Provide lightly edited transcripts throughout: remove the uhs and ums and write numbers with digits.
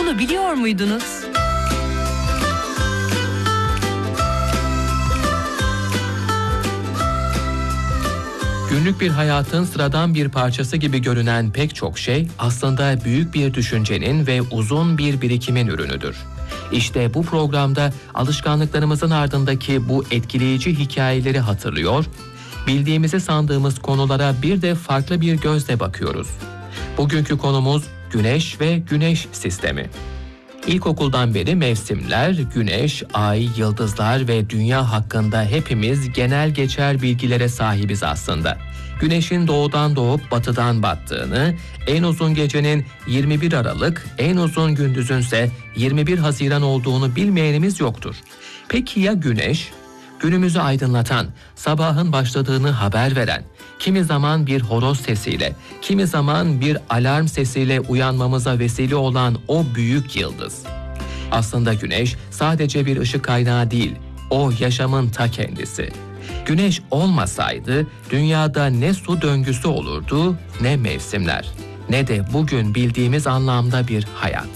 Bunu biliyor muydunuz? Günlük bir hayatın sıradan bir parçası gibi görünen pek çok şey aslında büyük bir düşüncenin ve uzun bir birikimin ürünüdür. İşte bu programda alışkanlıklarımızın ardındaki bu etkileyici hikayeleri hatırlıyor, bildiğimizi sandığımız konulara bir de farklı bir gözle bakıyoruz. Bugünkü konumuz Güneş ve Güneş sistemi. İlkokuldan beri mevsimler, güneş, ay, yıldızlar ve dünya hakkında hepimiz genel geçer bilgilere sahibiz aslında. Güneşin doğudan doğup batıdan battığını, en uzun gecenin 21 Aralık, en uzun gündüzünse 21 Haziran olduğunu bilmeyenimiz yoktur. Peki ya güneş? Günümüzü aydınlatan, sabahın başladığını haber veren, kimi zaman bir horoz sesiyle, kimi zaman bir alarm sesiyle uyanmamıza vesile olan o büyük yıldız. Aslında güneş sadece bir ışık kaynağı değil, o yaşamın ta kendisi. Güneş olmasaydı dünyada ne su döngüsü olurdu, ne mevsimler, ne de bugün bildiğimiz anlamda bir hayat.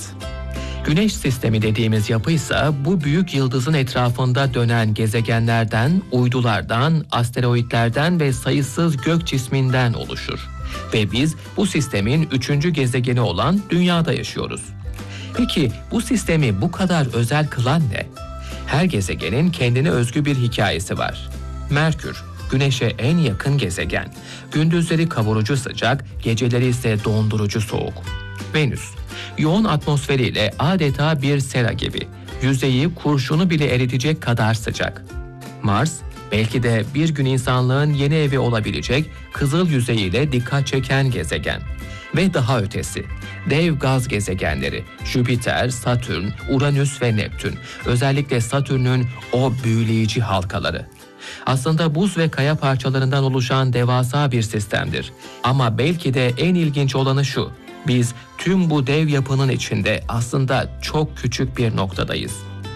Güneş sistemi dediğimiz yapıysa bu büyük yıldızın etrafında dönen gezegenlerden, uydulardan, asteroidlerden ve sayısız gök cisminden oluşur. Ve biz bu sistemin 3. gezegeni olan Dünya'da yaşıyoruz. Peki bu sistemi bu kadar özel kılan ne? Her gezegenin kendine özgü bir hikayesi var. Merkür, Güneş'e en yakın gezegen. Gündüzleri kavurucu sıcak, geceleri ise dondurucu soğuk. Venüs, yoğun atmosferiyle adeta bir sera gibi. Yüzeyi kurşunu bile eritecek kadar sıcak. Mars, belki de bir gün insanlığın yeni evi olabilecek kızıl yüzeyiyle dikkat çeken gezegen. Ve daha ötesi, dev gaz gezegenleri Jüpiter, Satürn, Uranüs ve Neptün. Özellikle Satürn'ün o büyüleyici halkaları. Aslında buz ve kaya parçalarından oluşan devasa bir sistemdir. Ama belki de en ilginç olanı şu: biz tüm bu dev yapının içinde aslında çok küçük bir noktadayız.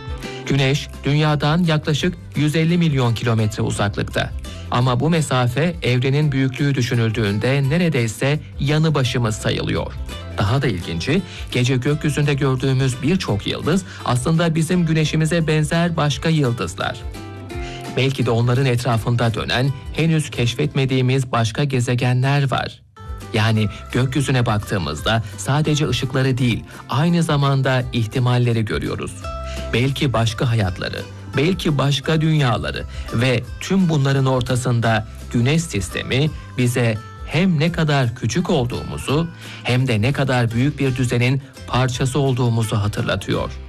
Güneş, Dünya'dan yaklaşık 150 milyon kilometre uzaklıkta. Ama bu mesafe evrenin büyüklüğü düşünüldüğünde neredeyse yanı başımız sayılıyor. Daha da ilginci, gece gökyüzünde gördüğümüz birçok yıldız aslında bizim güneşimize benzer başka yıldızlar. Belki de onların etrafında dönen henüz keşfetmediğimiz başka gezegenler var. Yani gökyüzüne baktığımızda sadece ışıkları değil, aynı zamanda ihtimalleri görüyoruz. Belki başka hayatları, belki başka dünyaları ve tüm bunların ortasında Güneş sistemi bize hem ne kadar küçük olduğumuzu hem de ne kadar büyük bir düzenin parçası olduğumuzu hatırlatıyor.